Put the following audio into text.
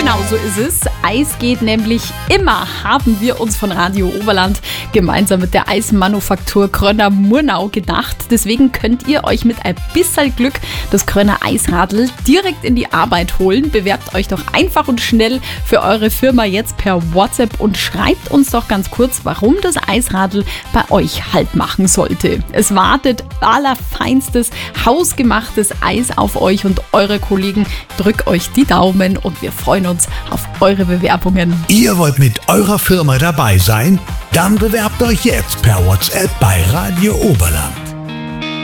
Genau so ist es. Eis geht nämlich immer, haben wir uns von Radio Oberland gemeinsam mit der Eismanufaktur Krönner-Murnau gedacht. Deswegen könnt ihr euch mit ein bisschen Glück das Krönner Eisradl direkt in die Arbeit holen. Bewerbt euch doch einfach und schnell für eure Firma jetzt per WhatsApp und schreibt uns doch ganz kurz, warum das Eisradl bei euch Halt machen sollte. Es wartet allerfeinstes, hausgemachtes Eis auf euch und eure Kollegen. Drückt euch die Daumen und wir freuen uns auf eure Bewerbungen. Ihr wollt mit eurer Firma dabei sein? Dann bewerbt euch jetzt per WhatsApp bei Radio Oberland.